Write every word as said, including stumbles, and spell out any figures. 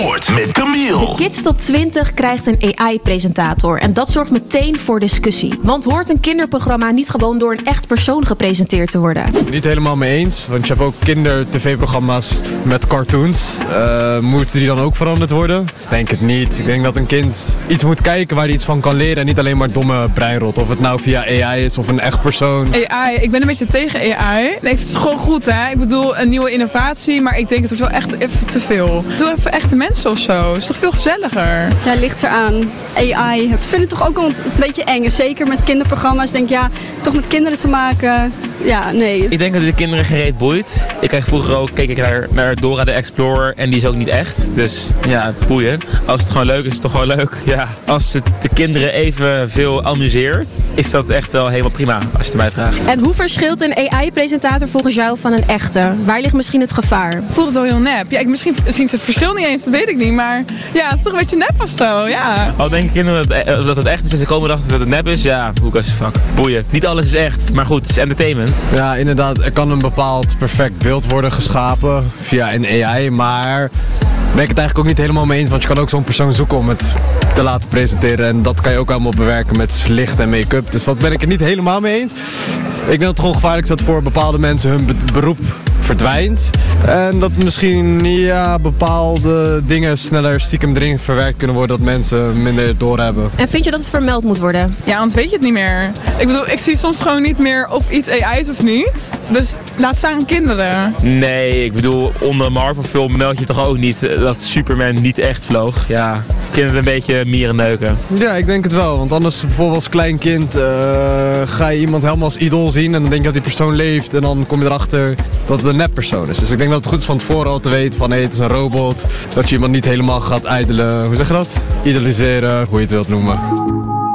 Met Camille. De Kids Top twintig krijgt een A I-presentator. En dat zorgt meteen voor discussie. Want hoort een kinderprogramma niet gewoon door een echt persoon gepresenteerd te worden? Niet helemaal mee eens, want je hebt ook kinder-tv-programma's met cartoons. Uh, moeten die dan ook veranderd worden? Ik denk het niet. Ik denk dat een kind iets moet kijken waar hij iets van kan leren en niet alleen maar domme breinrot. Of het nou via A I is of een echt persoon. A I, ik ben een beetje tegen A I. Nee, het is gewoon goed, hè. Ik bedoel, een nieuwe innovatie, maar ik denk het is wel echt even te veel. Doe even echte mensen of zo. Het is toch veel gezelliger? Ja, ligt eraan. A I. Ik vind het toch ook wel een beetje eng. Zeker met kinderprogramma's. Ik denk, ja, toch met kinderen te maken. Ja, nee. Ik denk dat de kinderen geen reet boeit. Ik kijk vroeger ook, keek ik naar, naar Dora de Explorer en die is ook niet echt. Dus ja, boeien. Als het gewoon leuk is, is het toch gewoon leuk. Ja. Als het de kinderen evenveel amuseert, is dat echt wel helemaal prima, als je het mij vraagt. En hoe verschilt een A I-presentator volgens jou van een echte? Waar ligt misschien het gevaar? Voelt het wel heel nep. Ja, ik, misschien zien ze het verschil niet eens, dat weet ik niet. Maar ja, het is toch een beetje nep of zo, ja. Al denken kinderen dat, dat het echt is en ze komen erachter dat het nep is, ja, hoe kan ze fuck. Boeien. Niet alles is echt, maar goed, het is entertainment. Ja, inderdaad, er kan een bepaald perfect beeld worden geschapen via een A I, maar ben ik het eigenlijk ook niet helemaal mee eens, want je kan ook zo'n persoon zoeken om het te laten presenteren en dat kan je ook allemaal bewerken met licht en make-up, dus dat ben ik er niet helemaal mee eens. Ik denk dat het gewoon gevaarlijk is dat voor bepaalde mensen hun be- beroep verdwijnt en dat misschien ja, bepaalde dingen sneller stiekem erin verwerkt kunnen worden dat mensen minder doorhebben. En vind je dat het vermeld moet worden? Ja, anders weet je het niet meer. Ik bedoel, ik zie soms gewoon niet meer of iets A I is of niet. Dus laat staan kinderen. Nee, ik bedoel, onder een Marvel-film meld je toch ook niet dat Superman niet echt vloog. Ja, kinderen een beetje mieren neuken. Ja, ik denk het wel. Want anders bijvoorbeeld als klein kind uh, ga je iemand helemaal als idool zien en dan denk je dat die persoon leeft en dan kom je erachter dat het een neppersoon is. Dus ik denk dat het goed is van tevoren al te weten van hé, hey, het is een robot. Dat je iemand niet helemaal gaat idelen, hoe zeg je dat? Idoliseren, hoe je het wilt noemen.